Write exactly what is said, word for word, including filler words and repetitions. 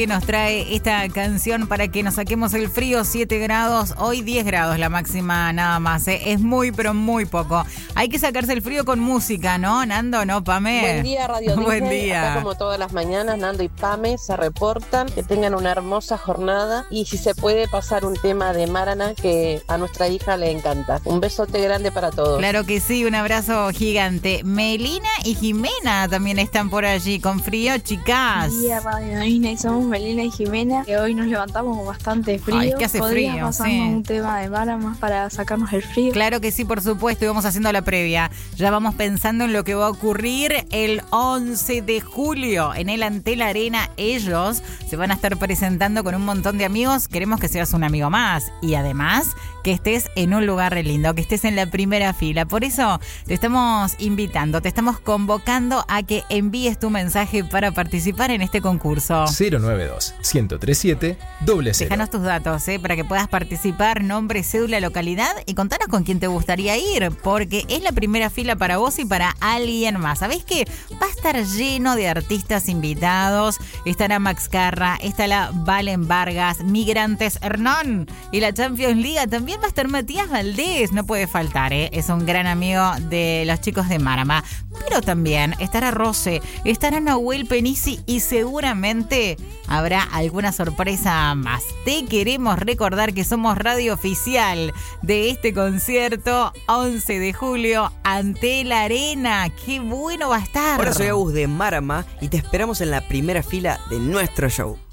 Que nos trae esta canción para que nos saquemos el frío, siete grados, hoy diez grados la máxima nada más, ¿eh? Es muy pero muy poco. Hay que sacarse el frío con música, ¿no, Nando? ¿No, Pame? Buen día, Radio Buen Disney. día. Acá como todas las mañanas, Nando y Pame se reportan, que tengan una hermosa jornada y si se puede pasar un tema de Marana que a nuestra hija le encanta. Un besote grande para todos. Claro que sí, un abrazo gigante. Melina y Jimena también están por allí con frío, chicas. Buen día, Radio Disney. Somos Melina y Jimena, que hoy nos levantamos con bastante frío. Ay, que hace ¿Podrías frío, pasarnos sí. un tema de Marama para sacarnos el frío? Claro que sí, por supuesto, y vamos haciendo la previa. Ya vamos pensando en lo que va a ocurrir el once de julio en el Antel Arena. Ellos se van a estar presentando con un montón de amigos. Queremos que seas un amigo más y además que estés en un lugar re lindo, que estés en la primera fila. Por eso te estamos invitando, te estamos convocando a que envíes tu mensaje para participar en este concurso. cero nueve dos, uno cero tres siete, cero cero. Déjanos tus datos, ¿eh? Para que puedas participar, nombre, cédula, localidad y contanos con quién te gustaría ir, porque es la primera fila para vos y para alguien más. ¿Sabés qué? Va a estar lleno de artistas invitados. Estará Max Carra, estará Valen Vargas, Migrantes Hernán y la Champions League. También va a estar Matías Valdés, no puede faltar, ¿eh? Es un gran amigo de los chicos de Marama. Pero también estará Rose, estará Nahuel Penisi y seguramente habrá alguna sorpresa más. Te queremos recordar que somos radio oficial de este concierto once de julio Antel Arena. ¡Qué bueno va a estar! Hola, soy Agus de Marama y te esperamos en la primera fila de nuestro show.